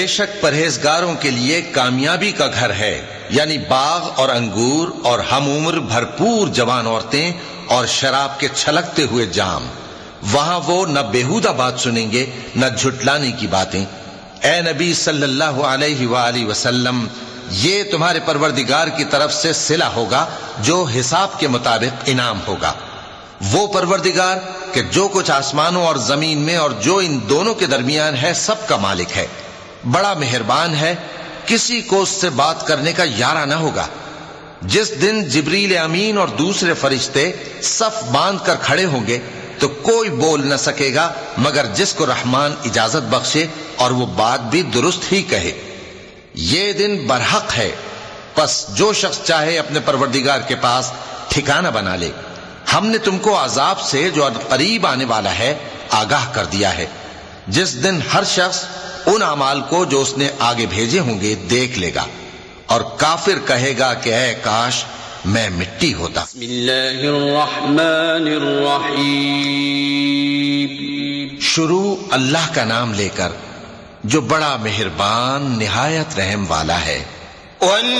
بے شک پرہیزگاروں کے لیے کامیابی کا گھر ہے، یعنی باغ اور انگور اور ہم عمر بھرپور جوان عورتیں اور شراب کے چھلکتے ہوئے جام۔ وہاں وہ نہ بیہودہ بات سنیں گے نہ جھٹلانے کی باتیں۔ اے نبی صلی اللہ علیہ وآلہ وسلم، یہ تمہارے پروردگار کی طرف سے صلہ ہوگا جو حساب کے مطابق انعام ہوگا۔ وہ پروردگار کہ جو کچھ آسمانوں اور زمین میں اور جو ان دونوں کے درمیان ہے سب کا مالک ہے، بڑا مہربان ہے، کسی کو اس سے بات کرنے کا یارہ نہ ہوگا۔ جس دن جبریل امین اور دوسرے فرشتے صف باندھ کر کھڑے ہوں گے تو کوئی بول نہ سکے گا مگر جس کو رحمان اجازت بخشے اور وہ بات بھی درست ہی کہے۔ یہ دن برحق ہے، پس جو شخص چاہے اپنے پروردگار کے پاس ٹھکانہ بنا لے۔ ہم نے تم کو عذاب سے جو قریب آنے والا ہے آگاہ کر دیا ہے، جس دن ہر شخص ان اعمال کو جو اس نے آگے بھیجے ہوں گے دیکھ لے گا، اور کافر کہے گا کہ اے کاش میں مٹی ہوتا۔ بسم اللہ الرحمن الرحیم۔ شروع اللہ کا نام لے کر جو بڑا مہربان نہایت رحم والا ہے۔